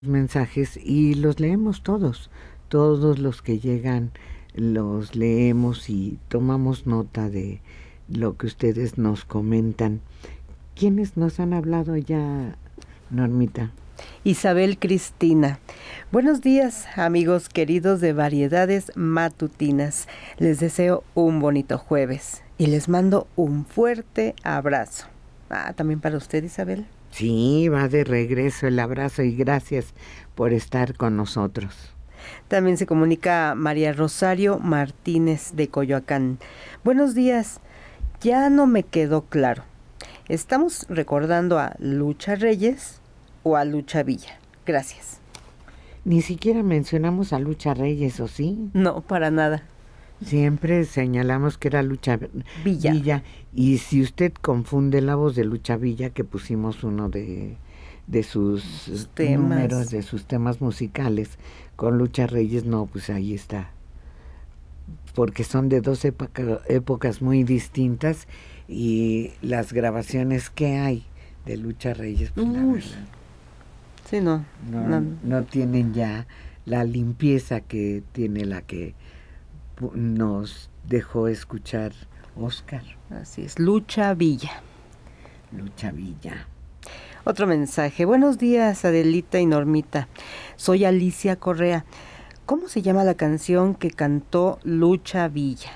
mensajes y los leemos todos los que llegan los leemos y tomamos nota de lo que ustedes nos comentan. ¿Quiénes nos han hablado ya, Normita? Isabel Cristina. Buenos días, amigos queridos de Variedades Matutinas. Les deseo un bonito jueves y les mando un fuerte abrazo. También para usted, Isabel. Sí, va de regreso el abrazo y gracias por estar con nosotros. También se comunica María Rosario Martínez de Coyoacán. Buenos días. Ya no me quedó claro. ¿Estamos recordando a Lucha Reyes o a Lucha Villa? Gracias. Ni siquiera mencionamos a Lucha Reyes, ¿o sí? No, para nada. Siempre señalamos que era Lucha Villa. Y si usted confunde la voz de Lucha Villa, que pusimos uno de sus números, de sus temas musicales, con Lucha Reyes, no, pues ahí está. Porque son de dos épocas muy distintas y las grabaciones que hay de Lucha Reyes, pues la verdad, sí, no tienen ya la limpieza que tiene la que nos dejó escuchar Oscar. Así es, Lucha Villa. Lucha Villa. Otro mensaje. Buenos días, Adelita y Normita. Soy Alicia Correa. ¿Cómo se llama la canción que cantó Lucha Villa?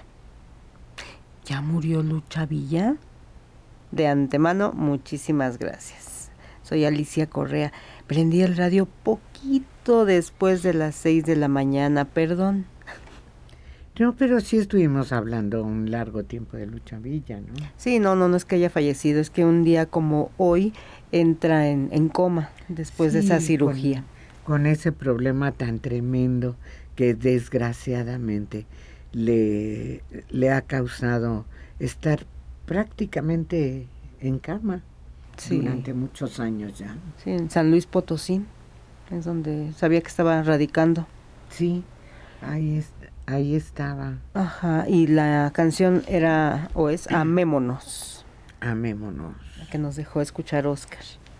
¿Ya murió Lucha Villa? De antemano, muchísimas gracias. Soy Alicia Correa. Prendí el radio poquito después de las 6 de la mañana, perdón. No, pero sí estuvimos hablando un largo tiempo de Lucha Villa, ¿no? Sí, no es que haya fallecido, es que un día como hoy entra en coma después de esa cirugía. Con ese problema tan tremendo que desgraciadamente le ha causado estar prácticamente en cama durante muchos años ya. Sí, en San Luis Potosí, es donde sabía que estaba radicando. Sí, ahí estaba. Ajá, y la canción era, o es, Amémonos. Amémonos. La que nos dejó escuchar Oscar.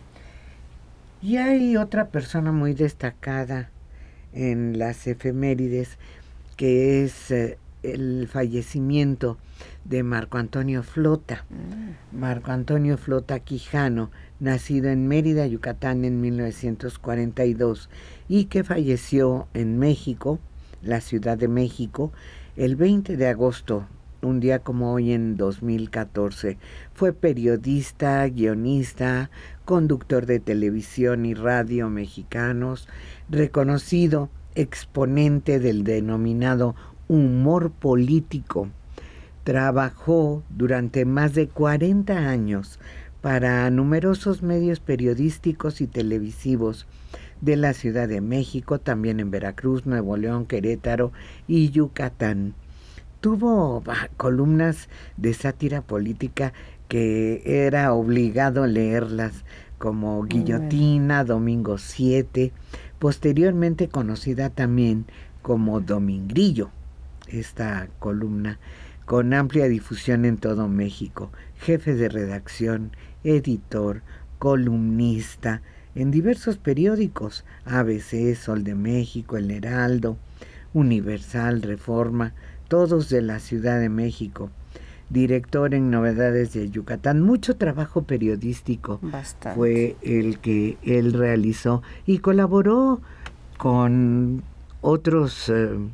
Y hay otra persona muy destacada en las efemérides, que es el fallecimiento de Marco Antonio Flota. Marco Antonio Flota Quijano, nacido en Mérida, Yucatán, en 1942, y que falleció en México, la Ciudad de México, el 20 de agosto, un día como hoy en 2014. Fue periodista, guionista, conductor de televisión y radio mexicanos, reconocido exponente del denominado humor político. Trabajó durante más de 40 años para numerosos medios periodísticos y televisivos de la Ciudad de México, también en Veracruz, Nuevo León, Querétaro y Yucatán. Tuvo columnas de sátira política que era obligado leerlas, como Guillotina, Domingo 7, posteriormente conocida también como Domingrillo, esta columna con amplia difusión en todo México, jefe de redacción, editor, columnista en diversos periódicos, ABC, Sol de México, El Heraldo, Universal, Reforma, todos de la Ciudad de México. Director en Novedades de Yucatán. Mucho trabajo periodístico fue el que él realizó y colaboró con otros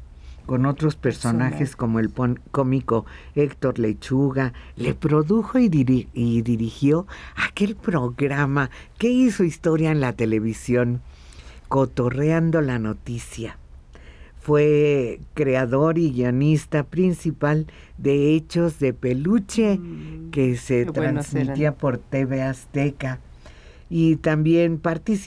personajes como el cómico Héctor Lechuga. Le produjo y dirigió aquel programa que hizo historia en la televisión, Cotorreando la Noticia. Fue creador y guionista principal de Hechos de Peluche, que se transmitía por TV Azteca. Y también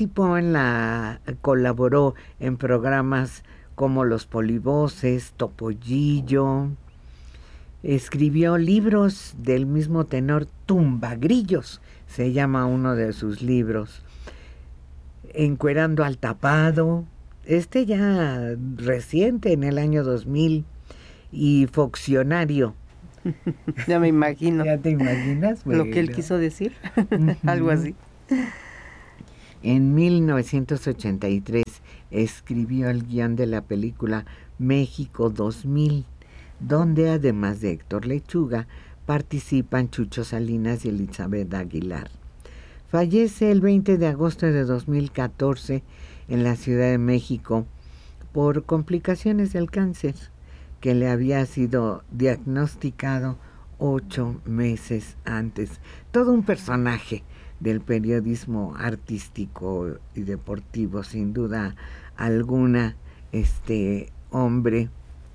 colaboró en programas como Los Polivoces, Topollillo. Escribió libros del mismo tenor, Tumbagrillos, se llama uno de sus libros. Encuerando al Tapado, ya reciente, en el año 2000, y Foxionario. Ya me imagino. ¿Ya te imaginas? Bueno, lo que él quiso decir, algo así. En 1983 escribió el guión de la película México 2000, donde además de Héctor Lechuga participan Chucho Salinas y Elizabeth Aguilar. Fallece el 20 de agosto de 2014 en la Ciudad de México por complicaciones del cáncer que le había sido diagnosticado 8 meses antes. Todo un personaje del periodismo artístico y deportivo, sin duda alguna, este hombre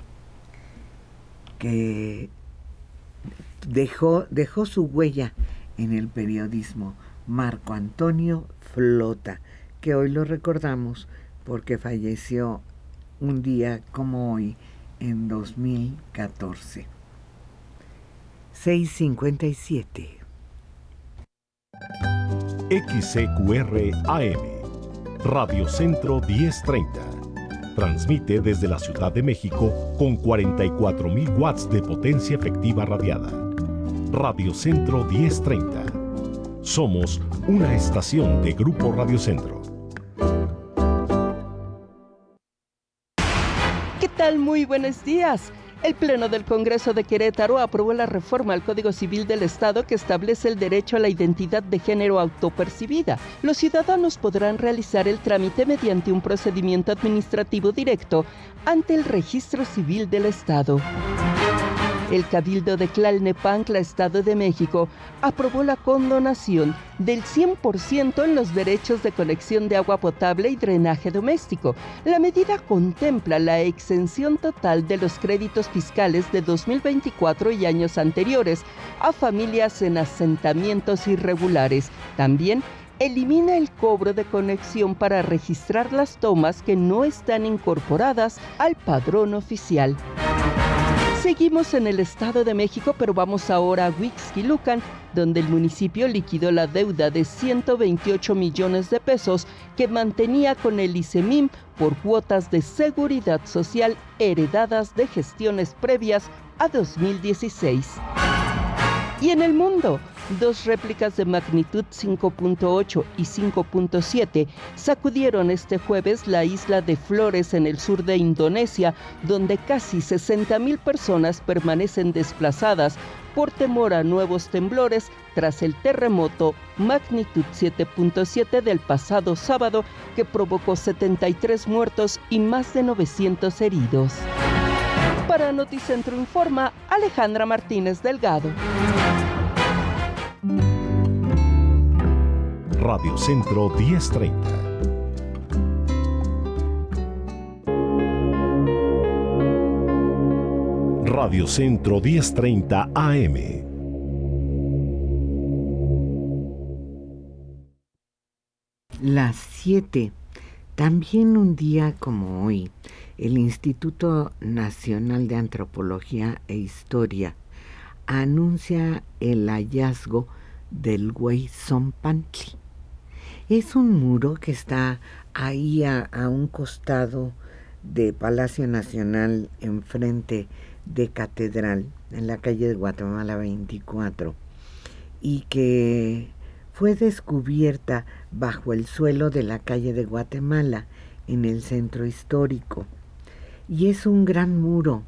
que dejó su huella en el periodismo, Marco Antonio Flota, que hoy lo recordamos porque falleció un día como hoy en 2014. 6:57. XCQR AM, Radio Centro 1030. Transmite desde la Ciudad de México con 44,000 watts de potencia efectiva radiada. Radio Centro 1030. Somos una estación de Grupo Radio Centro. ¿Qué tal? Muy buenos días. El Pleno del Congreso de Querétaro aprobó la reforma al Código Civil del Estado que establece el derecho a la identidad de género autopercibida. Los ciudadanos podrán realizar el trámite mediante un procedimiento administrativo directo ante el Registro Civil del Estado. El Cabildo de Tlalnepantla, Estado de México, aprobó la condonación del 100% en los derechos de conexión de agua potable y drenaje doméstico. La medida contempla la exención total de los créditos fiscales de 2024 y años anteriores a familias en asentamientos irregulares. También elimina el cobro de conexión para registrar las tomas que no están incorporadas al padrón oficial. Seguimos en el Estado de México, pero vamos ahora a Huixquilucan, donde el municipio liquidó la deuda de 128 millones de pesos que mantenía con el ICEMIM por cuotas de seguridad social heredadas de gestiones previas a 2016. Y en el mundo, 2 réplicas de magnitud 5.8 y 5.7 sacudieron este jueves la isla de Flores en el sur de Indonesia, donde casi 60,000 personas permanecen desplazadas por temor a nuevos temblores tras el terremoto magnitud 7.7 del pasado sábado que provocó 73 muertos y más de 900 heridos. Para Noticentro Informa, Alejandra Martínez Delgado. Radio Centro 1030. Radio Centro 1030 AM. Las 7. También un día como hoy, el Instituto Nacional de Antropología e Historia anuncia el hallazgo del Hueyzompantli. Es un muro que está ahí a un costado de Palacio Nacional, enfrente de Catedral, en la calle de Guatemala 24, y que fue descubierta bajo el suelo de la calle de Guatemala, en el centro histórico. Y es un gran muro,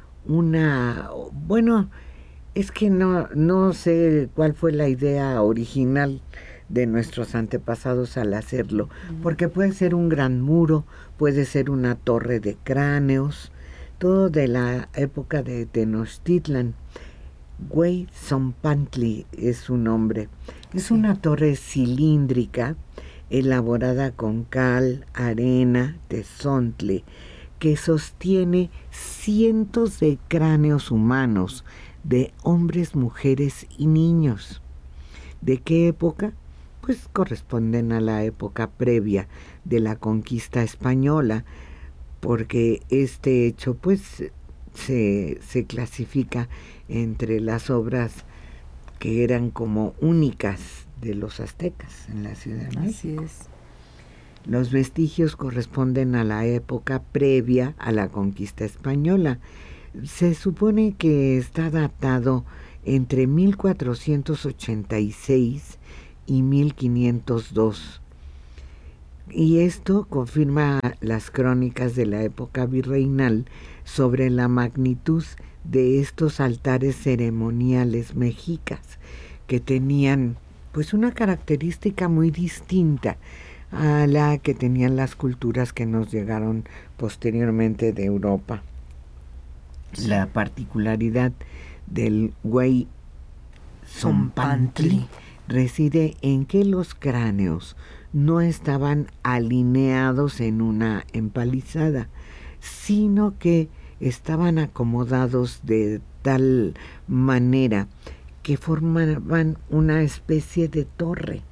es que no sé cuál fue la idea original de nuestros antepasados al hacerlo, porque puede ser un gran muro, puede ser una torre de cráneos, todo de la época de Tenochtitlan. Hueyzompantli es su nombre. Es una torre cilíndrica elaborada con cal, arena, tezontle, que sostiene cientos de cráneos humanos de hombres, mujeres y niños. ¿De qué época? Pues corresponden a la época previa de la conquista española, porque este hecho pues se clasifica entre las obras que eran como únicas de los aztecas en la Ciudad de México. Así es. Los vestigios corresponden a la época previa a la conquista española. Se supone que está datado entre 1486 y 1502. Y esto confirma las crónicas de la época virreinal sobre la magnitud de estos altares ceremoniales mexicas, que tenían pues una característica muy distinta a la que tenían las culturas que nos llegaron posteriormente de Europa. La particularidad del Güey Zompantli reside en que los cráneos no estaban alineados en una empalizada, sino que estaban acomodados de tal manera que formaban una especie de torre.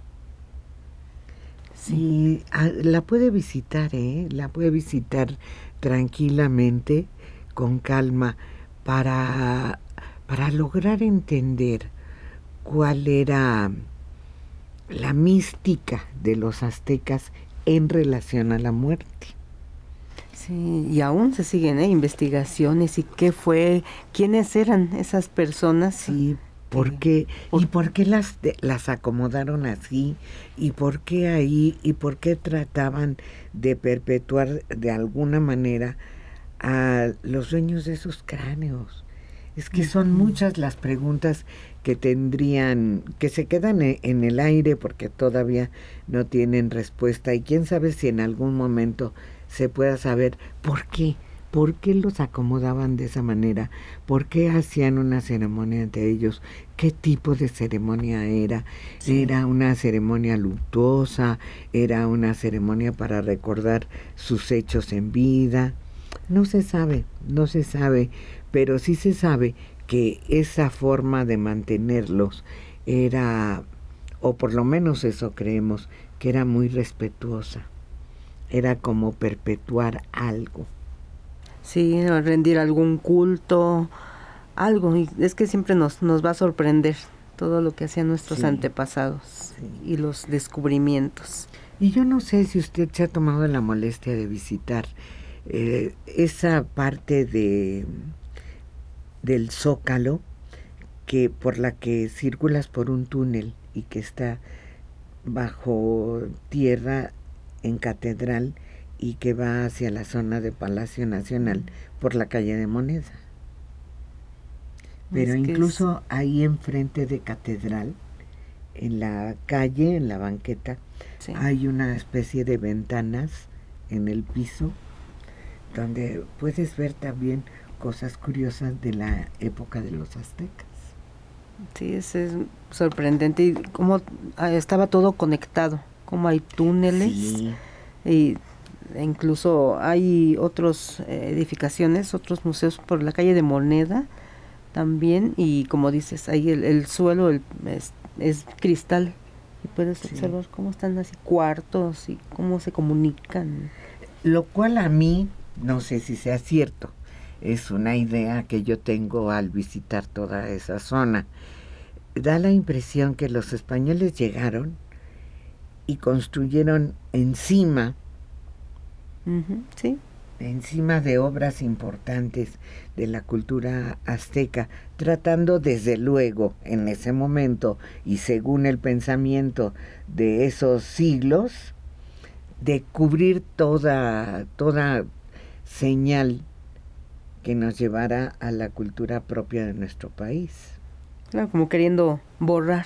Sí, la puede visitar, la puede visitar tranquilamente, con calma, para lograr entender cuál era la mística de los aztecas en relación a la muerte. Sí, y aún se siguen investigaciones y qué fue, quiénes eran esas personas. Sí, ¿por qué las acomodaron así? ¿Y por qué ahí? ¿Y por qué trataban de perpetuar de alguna manera a los dueños de esos cráneos? Es que son muchas las preguntas que se quedan en el aire porque todavía no tienen respuesta, y quién sabe si en algún momento se pueda saber por qué los acomodaban de esa manera, por qué hacían una ceremonia ante ellos, qué tipo de ceremonia era. Sí. Era una ceremonia luctuosa, era una ceremonia para recordar sus hechos en vida. No se sabe, pero sí se sabe que esa forma de mantenerlos era, o por lo menos eso creemos, que era muy respetuosa. Era como perpetuar algo. Sí, rendir algún culto, algo. Y es que siempre nos va a sorprender todo lo que hacían nuestros antepasados y los descubrimientos. Y yo no sé si usted se ha tomado la molestia de visitar esa parte del Zócalo, que por la que circulas por un túnel y que está bajo tierra en Catedral y que va hacia la zona de Palacio Nacional por la calle de Moneda. Pero incluso ahí enfrente de Catedral, en la calle, en la banqueta, hay una especie de ventanas en el piso donde puedes ver también cosas curiosas de la época de los aztecas. Sí, es sorprendente, y cómo estaba todo conectado, cómo hay túneles, y incluso hay otras edificaciones, otros museos por la calle de Moneda también, y como dices, ahí el suelo es cristal, y puedes observar cómo están así cuartos y cómo se comunican. Lo cual a mí, no sé si sea cierto, es una idea que yo tengo al visitar toda esa zona. Da la impresión que los españoles llegaron y construyeron encima de obras importantes de la cultura azteca, tratando desde luego en ese momento y según el pensamiento de esos siglos de cubrir toda señal que nos llevara a la cultura propia de nuestro país. Claro, como queriendo borrar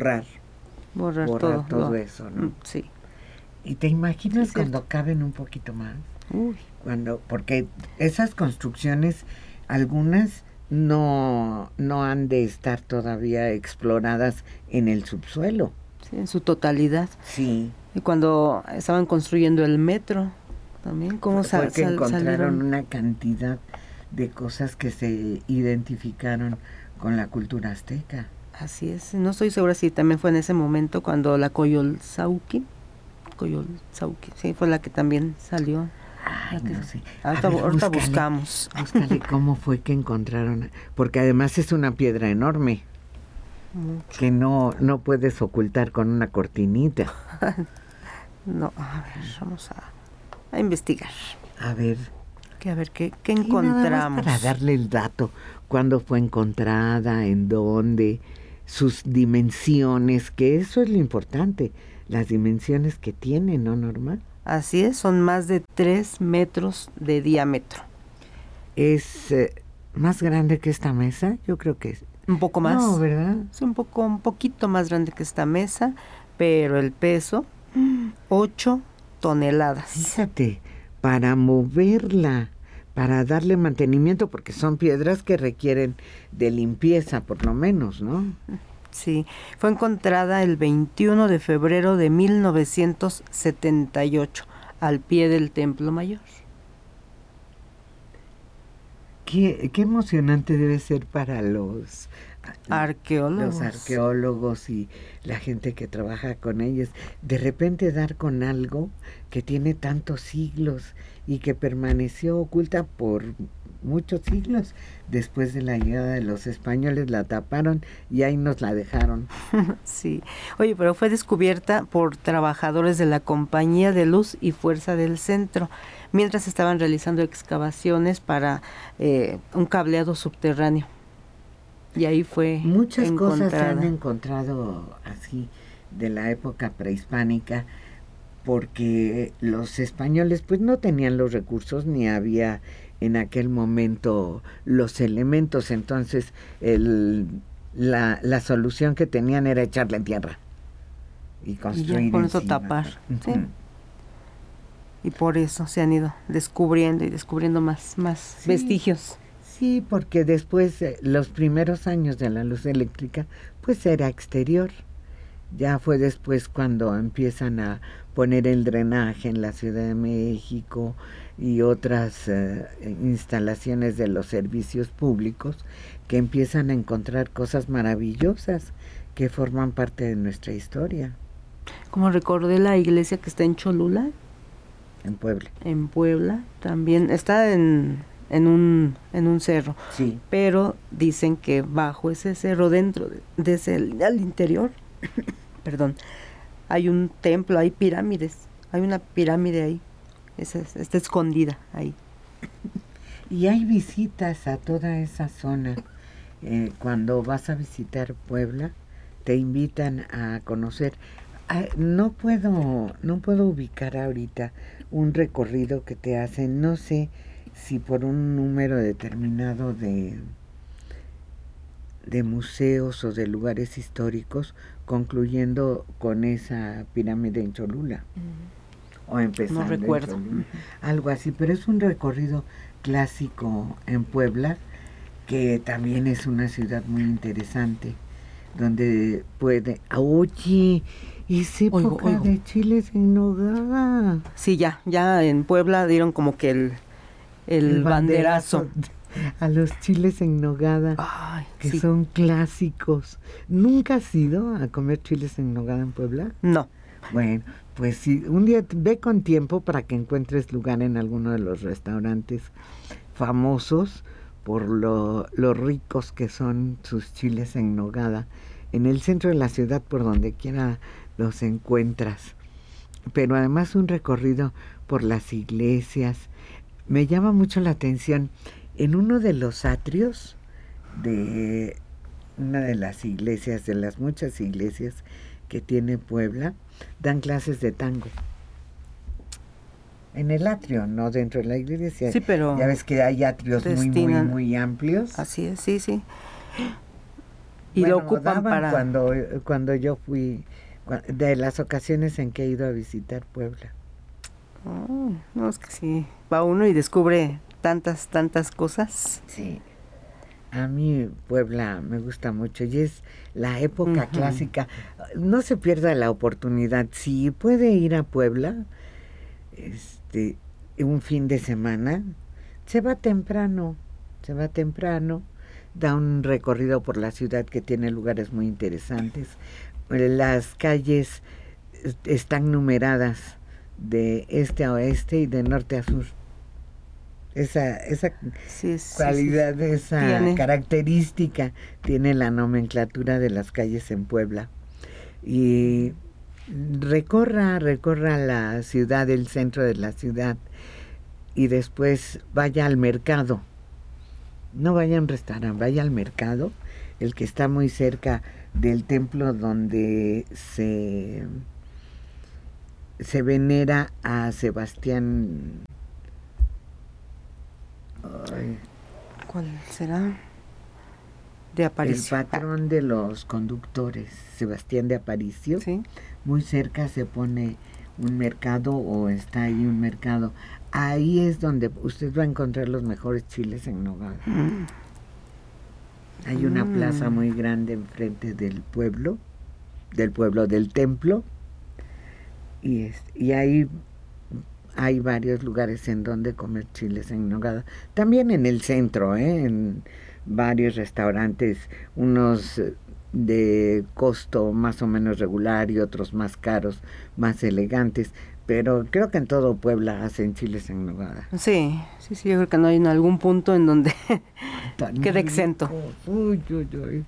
todo eso, ¿no? Sí. ¿Y te imaginas cuando caben un poquito más? Uy. Porque esas construcciones, algunas no han de estar todavía exploradas en el subsuelo. Sí, en su totalidad. Sí. Y cuando estaban construyendo el metro, también cómo porque encontraron salieron una cantidad de cosas que se identificaron con la cultura azteca. Así es. No estoy segura si también fue en ese momento cuando la Coyolxauhqui, sí, fue la que también salió. Ay, no sé. Ahorita buscamos. Búscale cómo fue que encontraron, porque además es una piedra enorme. Mucho. Que no puedes ocultar con una cortinita. No, a ver, vamos a investigar. A ver qué encontramos. Nada más para darle el dato, cuándo fue encontrada, en dónde, sus dimensiones, que eso es lo importante. las dimensiones que tiene, ¿no, Norma? Así es, son más de 3 metros de diámetro. ¿Es más grande que esta mesa? Yo creo que es. Un poco más. No, ¿verdad? Es un poquito más grande que esta mesa, pero el peso, 8 toneladas. Fíjate, para moverla, para darle mantenimiento, porque son piedras que requieren de limpieza, por lo menos, ¿no? Sí, fue encontrada el 21 de febrero de 1978, al pie del Templo Mayor. Qué emocionante debe ser para los arqueólogos y la gente que trabaja con ellos, de repente dar con algo que tiene tantos siglos y que permaneció oculta por muchos siglos. Después de la llegada de los españoles la taparon y ahí nos la dejaron. Sí, oye, pero fue descubierta por trabajadores de la Compañía de Luz y Fuerza del Centro, mientras estaban realizando excavaciones para un cableado subterráneo. Y ahí fue Muchas encontrada. Cosas se han encontrado así de la época prehispánica, porque los españoles pues no tenían los recursos ni había en aquel momento los elementos, entonces la solución que tenían era echarle tierra y construir y ya, con eso encima. tapar. Sí. Y por eso se han ido descubriendo más Sí. vestigios. Sí, porque después, los primeros años de la luz eléctrica, pues era exterior. Ya fue después cuando empiezan a poner el drenaje en la Ciudad de México y otras instalaciones de los servicios públicos, que empiezan a encontrar cosas maravillosas que forman parte de nuestra historia. Como recordé la iglesia que está en Cholula. En Puebla. En Puebla, también está en un cerro. Sí. Pero dicen que bajo ese cerro, dentro de ese, al interior, perdón, hay un templo, hay pirámides, hay una pirámide ahí, está escondida ahí. Y hay visitas a toda esa zona. Cuando vas a visitar Puebla, te invitan a conocer. No puedo ubicar ahorita un recorrido que te hacen, no sé si por un número determinado de museos o de lugares históricos, concluyendo con esa pirámide en Cholula, o empezando no recuerdo. en Cholula, algo así, pero es un recorrido clásico en Puebla, que también es una ciudad muy interesante, donde puede... Oye, es época de chiles en nogada. Sí, ya en Puebla dieron como que el banderazo a los chiles en nogada. Ay, que sí. Son clásicos. ¿Nunca has ido a comer chiles en nogada en Puebla? No. Bueno, pues sí, un día ve con tiempo para que encuentres lugar en alguno de los restaurantes famosos por lo ricos que son sus chiles en nogada. En el centro de la ciudad, por donde quiera los encuentras. Pero además un recorrido por las iglesias. Me llama mucho la atención, en uno de los atrios de una de las iglesias, de las muchas iglesias que tiene Puebla, dan clases de tango. En el atrio, no dentro de la iglesia. Sí, pero ya ves que hay atrios muy amplios. Así es, sí. Y bueno, lo ocupan para... Cuando yo fui, de las ocasiones en que he ido a visitar Puebla. Oh, no, es que sí, va uno y descubre tantas cosas. Sí, a mí Puebla me gusta mucho y es la época clásica. No se pierda la oportunidad. Si puede ir a Puebla, un fin de semana, se va temprano, da un recorrido por la ciudad que tiene lugares muy interesantes. Las calles están numeradas de este a oeste y de norte a sur. Esa cualidad, esa característica tiene la nomenclatura de las calles en Puebla. Y recorra la ciudad, el centro de la ciudad, y después vaya al mercado. No vaya a un restaurante, vaya al mercado, el que está muy cerca del templo donde se se venera a Sebastián. Ay, ¿Cuál será? De Aparicio. El patrón de los conductores, Sebastián de Aparicio. Sí. Muy cerca se pone un mercado, o está ahí un mercado. Ahí es donde usted va a encontrar los mejores chiles en nogada. Hay una plaza muy grande enfrente del templo, y ahí hay varios lugares en donde comer chiles en nogada. También en el centro, en varios restaurantes, unos de costo más o menos regular y otros más caros, más elegantes, pero creo que en todo Puebla hacen chiles en nogada. Sí, yo creo que no hay en algún punto en donde quede exento. Uy, uy, uy.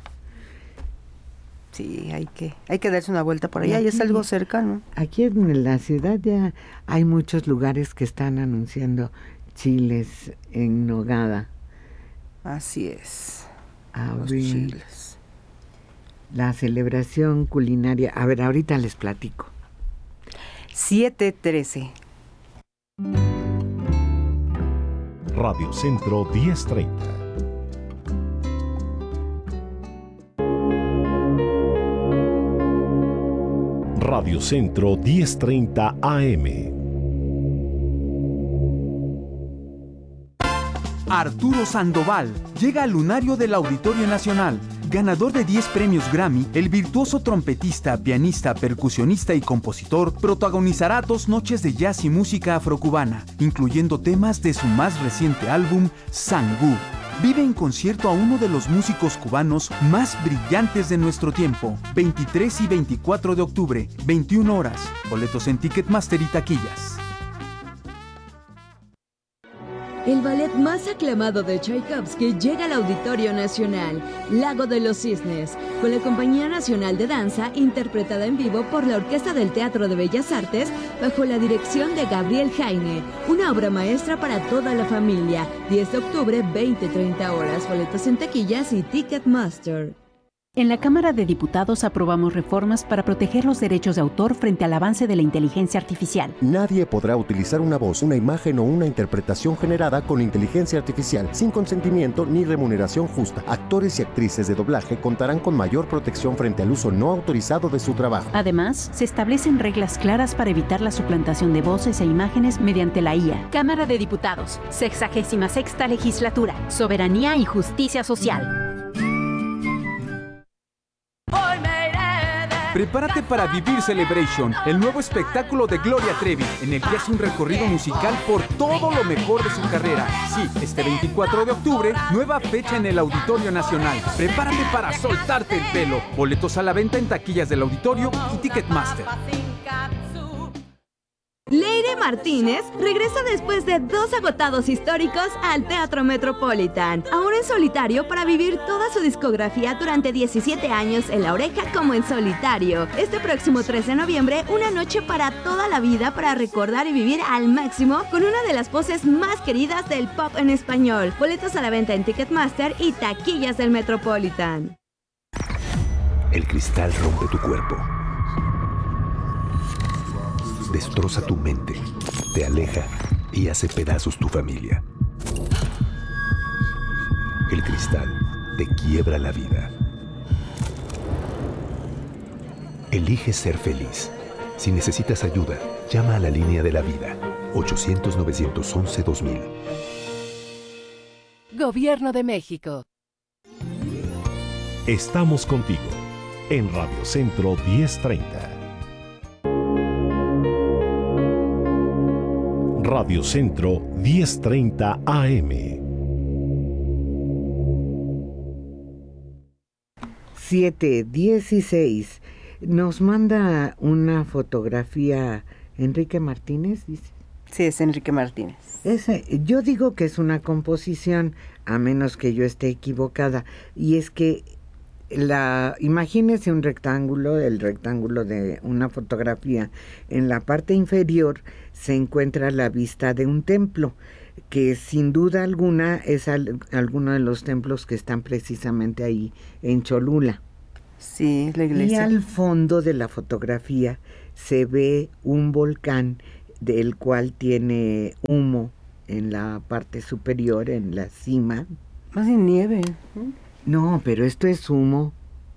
Sí, hay que darse una vuelta por allá, y es algo cercano. Aquí en la ciudad ya hay muchos lugares que están anunciando chiles en nogada. Así es. A Los ver, chiles. la celebración culinaria. A ver, ahorita les platico. 7:13. Radio Centro 1030. Radio Centro 1030 AM. Arturo Sandoval llega al lunario del Auditorio Nacional. Ganador de 10 premios Grammy, el virtuoso trompetista, pianista, percusionista y compositor protagonizará 2 noches de jazz y música afrocubana, incluyendo temas de su más reciente álbum, Sangú. Vive en concierto a uno de los músicos cubanos más brillantes de nuestro tiempo. 23 y 24 de octubre, 21 horas. Boletos en Ticketmaster y taquillas. El ballet más aclamado de Tchaikovsky llega al Auditorio Nacional, Lago de los Cisnes, con la Compañía Nacional de Danza, interpretada en vivo por la Orquesta del Teatro de Bellas Artes, bajo la dirección de Gabriel Jaime. Una obra maestra para toda la familia. 10 de octubre, 20-30 horas. Boletos en taquillas y Ticketmaster. En la Cámara de Diputados aprobamos reformas para proteger los derechos de autor frente al avance de la inteligencia artificial. Nadie podrá utilizar una voz, una imagen o una interpretación generada con inteligencia artificial sin consentimiento ni remuneración justa. Actores y actrices de doblaje contarán con mayor protección frente al uso no autorizado de su trabajo. Además, se establecen reglas claras para evitar la suplantación de voces e imágenes mediante la IA. Cámara de Diputados, 66ª Legislatura, Soberanía y Justicia Social. Prepárate para vivir Celebration, el nuevo espectáculo de Gloria Trevi, en el que hace un recorrido musical por todo lo mejor de su carrera. Sí, este 24 de octubre, nueva fecha en el Auditorio Nacional. Prepárate para soltarte el pelo. Boletos a la venta en taquillas del auditorio y Ticketmaster. Leire Martínez regresa después de 2 agotados históricos al Teatro Metropolitan, ahora en solitario para vivir toda su discografía durante 17 años en La Oreja como en solitario. Este próximo 3 de noviembre, una noche para toda la vida para recordar y vivir al máximo con una de las voces más queridas del pop en español. Boletos a la venta en Ticketmaster y taquillas del Metropolitan. El cristal rompe tu cuerpo. Destroza tu mente, te aleja y hace pedazos tu familia. El cristal te quiebra la vida. Elige ser feliz. Si necesitas ayuda, llama a la línea de la vida, 800-911-2000. Gobierno de México. Estamos contigo en Radio Centro 1030. Radio Centro 1030 AM. 7:16. Nos manda una fotografía Enrique Martínez, dice. Sí, es Enrique Martínez. Yo digo que es una composición, a menos que yo esté equivocada, y es que imagínese un rectángulo, el rectángulo de una fotografía. En la parte inferior se encuentra la vista de un templo, que sin duda alguna es alguno de los templos que están precisamente ahí en Cholula. Sí, la iglesia. Y al fondo de la fotografía se ve un volcán del cual tiene humo en la parte superior, en la cima. Más de nieve. No, pero esto es humo,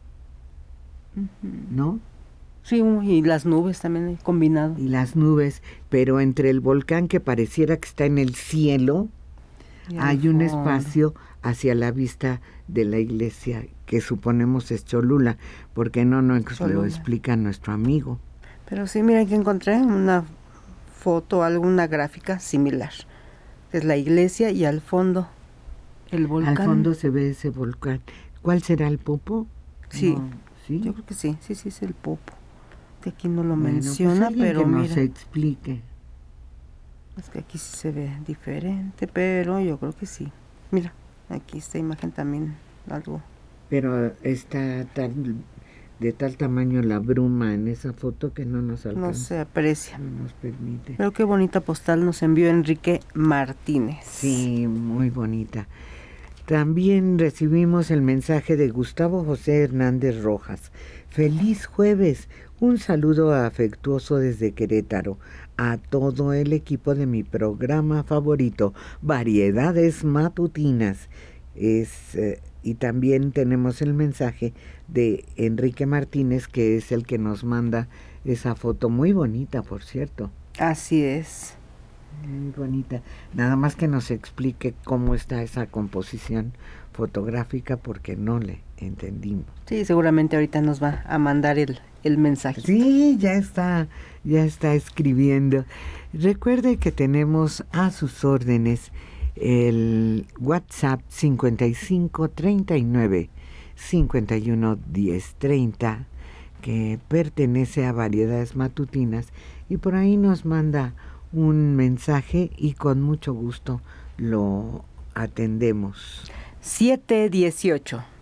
¿no? Sí, y las nubes también combinado. Y las nubes, pero entre el volcán que pareciera que está en el cielo, hay un espacio hacia la vista de la iglesia que suponemos es Cholula, porque no lo explica nuestro amigo. Pero sí, mira que encontré una foto, alguna gráfica similar. Es la iglesia y al fondo el volcán. Al fondo se ve ese volcán. ¿Cuál será el Popo? Sí, No, ¿sí? Yo creo que sí, es el Popo. De aquí no lo menciona, pues pero que mira. nos explique. Es que aquí sí se ve diferente, pero yo creo que sí. Mira, aquí esta imagen también algo. Pero está de tal tamaño la bruma en esa foto que no nos alcanza. No se aprecia. No nos permite. Pero qué bonita postal nos envió Enrique Martínez. Sí, muy bonita. También recibimos el mensaje de Gustavo José Hernández Rojas. Feliz jueves. Un saludo afectuoso desde Querétaro a todo el equipo de mi programa favorito, Variedades Matutinas. Y también tenemos el mensaje de Enrique Martínez, que es el que nos manda esa foto muy bonita, por cierto. Así es. Muy bonita. Nada más que nos explique cómo está esa composición fotográfica, porque no le entendimos. Sí, seguramente ahorita nos va a mandar el mensaje. Sí, ya está escribiendo. Recuerde que tenemos a sus órdenes el WhatsApp 5539 51 10 30, que pertenece a Variedades Matutinas, y por ahí nos manda un mensaje y con mucho gusto lo atendemos. 718.